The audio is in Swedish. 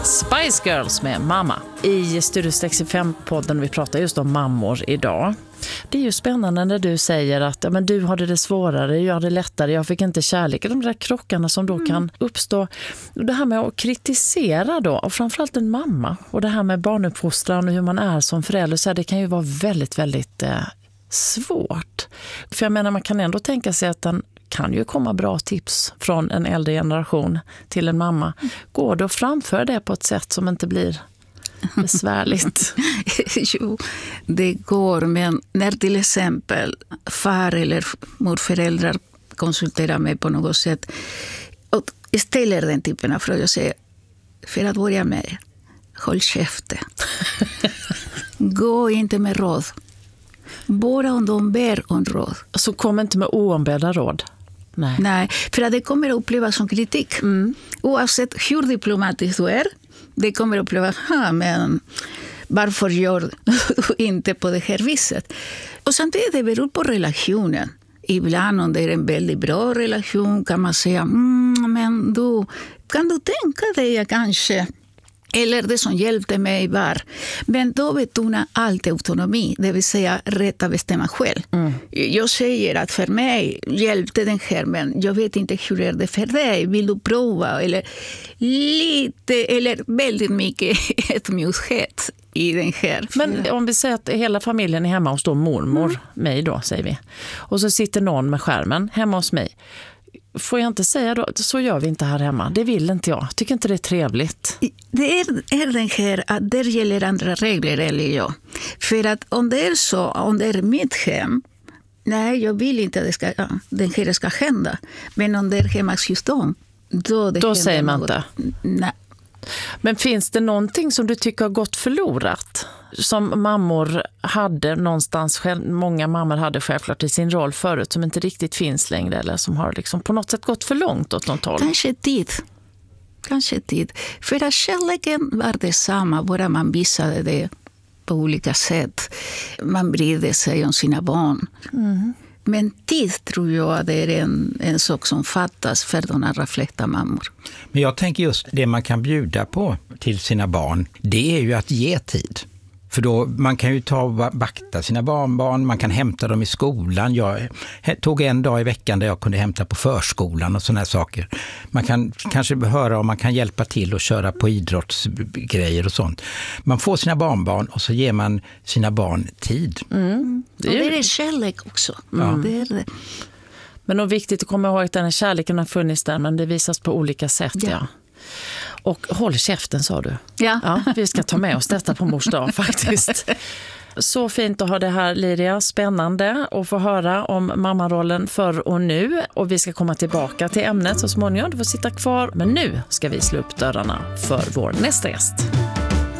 Spice Girls med Mamma. I Studio 65-podden vi pratar just om mammor idag. Det är ju spännande när du säger att men du hade det svårare, jag hade det lättare, jag fick inte kärlek. De där krockarna som då kan uppstå. Det här med att kritisera då, och framförallt en mamma. Och det här med barnuppfostran och hur man är som förälder, så här, det kan ju vara väldigt, väldigt svårt. För jag menar, man kan ändå tänka sig att den kan ju komma bra tips från en äldre generation till en mamma. Går det att framföra det på ett sätt som inte blir besvärligt? Jo, det går, men när till exempel far eller morföräldrar konsulterar mig på något sätt och ställer den typen av frågor och säger, för att börja med, håll käften. Gå inte med råd. Bara om de ber om råd. Så kom inte med oombedda råd? Nej, för att det kommer att upplevas som kritik. Oavsett hur diplomatisk du är, det kommer att upplevas, men varför gör du inte på det här viset? Och samtidigt det beror på relationen. Ibland om det är en väldigt bra relation kan man säga, men kan du tänka dig kanske... Eller det som hjälpte mig var. Men då betonar allt autonomi, det vill säga rätt att bestämma själv. Jag säger att för mig hjälpte den här, men jag vet inte hur är det för dig. Vill du prova? Eller lite, eller väldigt mycket ödmjukhet i den här. Men om vi säger att hela familjen är hemma hos då mormor, mig då säger vi. Och så sitter någon med skärmen hemma hos mig. Får jag inte säga då, så gör vi inte här hemma. Det vill inte jag. Tycker inte det är trevligt. Det är den här att det gäller andra regler eller jag. För att om det är så, om det är mitt hem, nej, jag vill inte att den här ska hända. Men om det är hemma just då säger man något. inte. Nej. Men finns det någonting som du tycker har gått förlorat? Som mammor hade någonstans, många mammor hade självklart i sin roll förut, som inte riktigt finns längre, eller som har liksom på något sätt gått för långt åt något håll? Kanske tid. För att kärleken var detsamma, bara man visade det på olika sätt. Man brydde sig om sina barn. Men tid tror jag att det är en sak som fattas för de allra flesta mammor. Men jag tänker just det man kan bjuda på till sina barn, det är ju att ge tid. För då, man kan ju ta och vakta sina barnbarn, man kan hämta dem i skolan. Jag tog en dag i veckan där jag kunde hämta på förskolan och såna här saker. Man kan kanske höra om man kan hjälpa till och köra på idrottsgrejer och sånt. Man får sina barnbarn och så ger man sina barn tid. Det är kärlek också. Det är det. Men det är viktigt att komma ihåg att den här kärleken har funnits där, men det visas på olika sätt. Ja. Och håll käften, sa du. Ja, vi ska ta med oss detta på mors dag faktiskt. Så fint att ha det här, Liria. Spännande att få höra om mammarollen förr och nu. Och vi ska komma tillbaka till ämnet så småningom. Du får sitta kvar. Men nu ska vi slå upp dörrarna för vår nästa gäst.